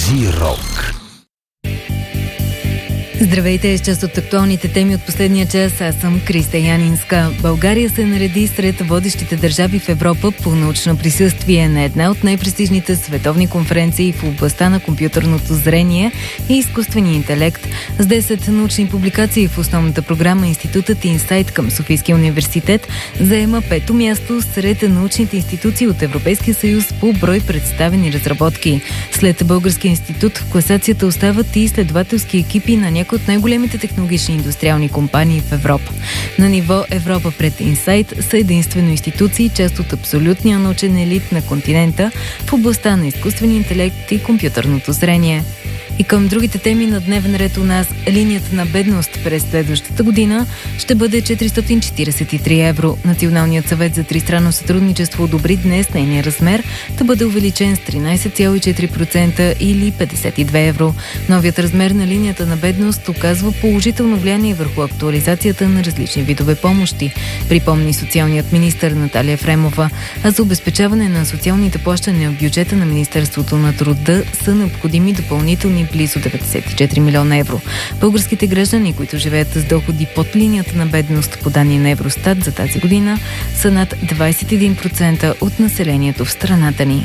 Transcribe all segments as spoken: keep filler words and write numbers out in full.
Зирок. Здравейте, с част от актуалните теми от последния час. Аз съм Криста Янинска. България се нареди сред водещите държави в Европа по научно присъствие на една от най-престижните световни конференции в областта на компютърното зрение и изкуствения интелект. С десет научни публикации в основната програма Институтът Инсайт към Софийския университет заема пето място сред научните институции от Европейския съюз по брой представени разработки. След Българския институт в класацията остават и изследователски екипи на някои от най-големите технологични индустриални компании в Европа. На ниво Европа пред Инсайт са единствено институции, част от абсолютния научен елит на континента в областта на изкуствения интелект и компютърното зрение. И към другите теми на дневен ред у нас, линията на бедност през следващата година ще бъде четиристотин четиридесет и три евро. Националният съвет за тристранно сътрудничество одобри днес нейния размер да бъде увеличен с тринадесет цяло и четири процента или петдесет и две евро. Новият размер на линията на бедност оказва положително влияние върху актуализацията на различни видове помощи, припомни социалният министър Наталия Ефремова. А за обезпечаване на социалните плащания в бюджета на Министерството на труда са необходими допълнителни близо деветдесет и четири милиона евро. Българските граждани, които живеят с доходи под линията на бедност, по данни на Евростат за тази година, са над двадесет и един процента от населението в страната ни.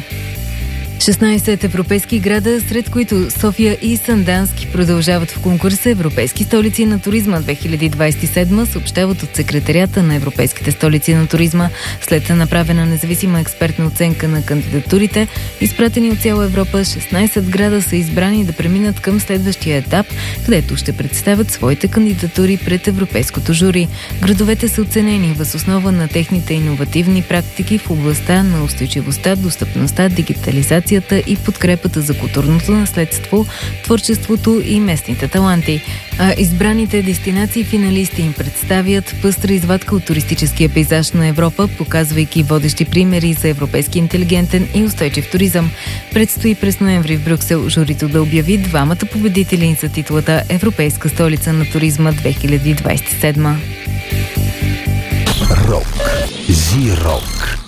шестнадесет европейски града, сред които София и Сандански, продължават в конкурса Европейски столици на туризма две хиляди двадесет и седма, съобщават от секретарията на Европейските столици на туризма. След направена независима експертна оценка на кандидатурите, изпратени от цяла Европа, шестнадесет града са избрани да преминат към следващия етап, където ще представят своите кандидатури пред европейското жури. Градовете са оценени въз основа на техните иновативни практики в областта на устойчивостта, достъпността, дигитализация и подкрепата за културното наследство, творчеството и местните таланти. А избраните дестинации финалисти им представят пъстра извадка от туристическия пейзаж на Европа, показвайки водещи примери за европейски интелигентен и устойчив туризъм. Предстои през ноември в Брюксел журито да обяви двамата победители за титлата Европейска столица на туризма две хиляди двадесет и седма. Рок. Зирок.